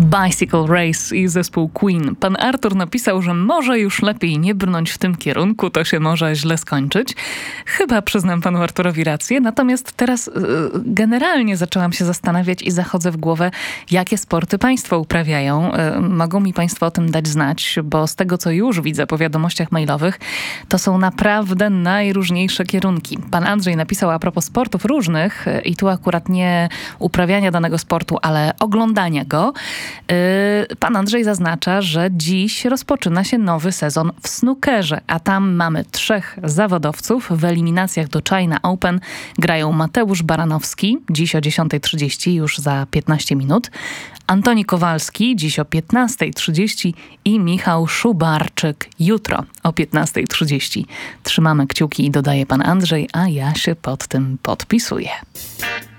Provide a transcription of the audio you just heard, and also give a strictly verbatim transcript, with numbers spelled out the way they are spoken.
Bicycle Race i zespół Queen. Pan Artur napisał, że może już lepiej nie brnąć w tym kierunku, to się może źle skończyć. Chyba przyznam panu Arturowi rację, natomiast teraz yy, generalnie zaczęłam się zastanawiać i zachodzę w głowę, jakie sporty państwo uprawiają. Yy, mogą mi państwo o tym dać znać, bo z tego, co już widzę po wiadomościach mailowych, to są naprawdę najróżniejsze kierunki. Pan Andrzej napisał a propos sportów różnych yy, i tu akurat nie uprawiania danego sportu, ale oglądania go. Pan Andrzej zaznacza, że dziś rozpoczyna się nowy sezon w snookerze, a tam mamy trzech zawodowców. W eliminacjach do China Open grają Mateusz Baranowski, dziś o dziesiąta trzydzieści, już za piętnaście minut. Antoni Kowalski, dziś o piętnasta trzydzieści i Michał Szubarczyk, jutro o piętnasta trzydzieści. Trzymamy kciuki, dodaje pan Andrzej, a ja się pod tym podpisuję.